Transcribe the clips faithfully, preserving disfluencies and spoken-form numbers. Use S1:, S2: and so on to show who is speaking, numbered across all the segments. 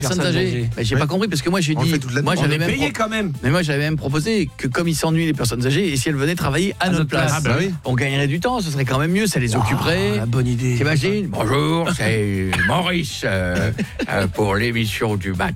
S1: Personnes âgées. Mais j'ai
S2: Ouais.
S1: pas compris parce que moi j'ai
S2: On le
S1: dit,
S2: fait toute la
S1: moi
S2: nuit.
S1: j'avais
S3: On est
S1: même,
S3: payé
S1: pro-
S3: quand même.
S1: mais moi j'avais même proposé que comme ils s'ennuient les personnes âgées et si elles venaient travailler à, notre place,
S3: Ah bah
S2: oui.
S1: on gagnerait du temps, ce serait quand même mieux, ça les occuperait.
S3: La bonne idée.
S1: T'imagines? Bonjour, c'est Maurice euh, euh, pour l'émission du mat.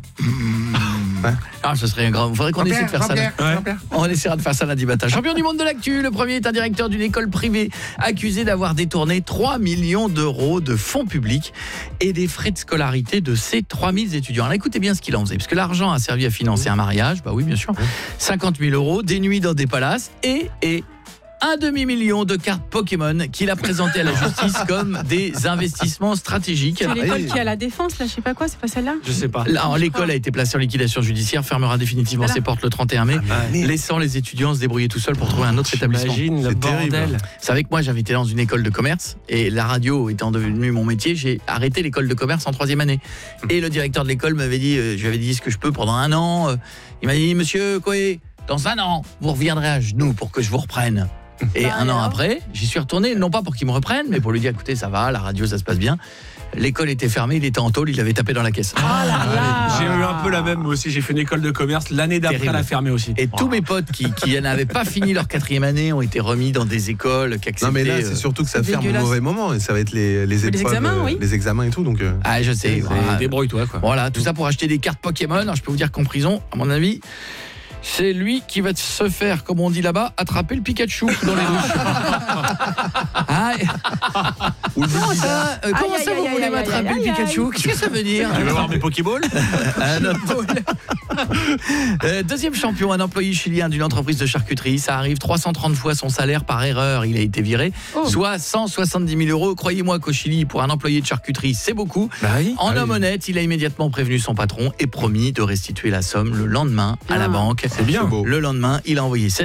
S1: Ah, ce serait un grand. Il faudrait qu'on essaie de faire ça.
S2: Jean-Pierre,
S3: Ouais.
S2: Jean-Pierre.
S1: On essaiera de faire ça lundi matin. Champion du monde de l'actu, le premier est un directeur d'une école privée accusé d'avoir détourné trois millions d'euros de fonds publics et des frais de scolarité de ses trois mille étudiants. Alors écoutez bien ce qu'il en faisait, parce que l'argent a servi à financer un mariage, bah oui bien sûr, cinquante mille euros, des nuits dans des palaces et... et un demi-million de cartes Pokémon qu'il a présenté à la justice comme des investissements stratégiques.
S4: C'est l'école
S2: oui.
S4: qui a la défense, là, je sais pas quoi, c'est pas celle-là.
S3: Je sais pas.
S1: Alors, l'école a été placée en liquidation judiciaire, fermera définitivement
S4: Voilà.
S1: ses portes le trente et un mai,
S3: Ouais.
S1: laissant les étudiants se débrouiller tout seuls pour trouver un autre établissement.
S3: J'imagine le
S2: C'est terrible.
S3: bordel.
S1: C'est avec moi, j'avais été dans une école de commerce et la radio étant devenue mon métier, j'ai arrêté l'école de commerce en troisième année. Et le directeur de l'école m'avait dit, euh, je lui avais dit ce que je peux pendant un an. euh, il m'a dit, monsieur Coé, dans un an, vous reviendrez à genoux pour que je vous reprenne. Et
S4: Bah
S1: un an
S4: alors
S1: après, j'y suis retourné, non pas pour qu'il me reprenne, mais pour lui dire, écoutez, ça va, la radio, ça se passe bien. L'école était fermée, il était en tôle, il avait tapé dans la caisse.
S4: Oh là là.
S3: J'ai eu un peu la même, moi aussi. J'ai fait une école de commerce. L'année d'après,
S1: Terrible.
S3: elle a fermé aussi.
S1: Et tous mes potes qui, qui n'avaient pas fini leur quatrième année ont été remis dans des écoles qui acceptaient...
S2: Non mais là
S1: euh,
S2: c'est surtout que ça
S4: c'est
S2: ferme au
S4: dégueulasse.
S2: mauvais moment et ça va être les, les
S4: Les
S2: épreuves,
S4: examens,
S2: euh,
S4: oui.
S2: les examens et tout donc. euh,
S1: Ah, je sais.
S3: C'est-
S1: voilà.
S3: Débrouille-toi, quoi.
S1: Voilà, tout ça pour acheter des cartes Pokémon. Alors, je peux vous dire qu'en prison, à mon avis, c'est lui qui va se faire, comme on dit là-bas, attraper le Pikachu dans les douches. Ah, et- comment ça, euh, comment
S4: Aïe,
S1: ça
S4: aïe,
S1: vous
S4: aïe,
S1: voulez
S4: aïe,
S1: m'attraper
S4: aïe,
S1: le
S4: aïe,
S1: Pikachu?
S4: aïe.
S1: Qu'est-ce que ça veut dire?
S3: Tu veux voir mes Pokéballs?
S1: Un homme. Euh, Deuxième champion, un employé chilien d'une entreprise de charcuterie. Ça arrive trois cent trente fois son salaire par erreur. Il a été viré,
S4: Oh.
S1: soit cent soixante-dix mille euros. Croyez-moi qu'au Chili, pour un employé de charcuterie, c'est beaucoup.
S3: Bah oui.
S1: En
S2: Ah
S1: homme
S2: oui.
S1: honnête, il a immédiatement prévenu son patron et promis de restituer la somme le lendemain à la
S4: Ah.
S1: banque.
S3: C'est bien.
S2: beau.
S1: Le lendemain, il a envoyé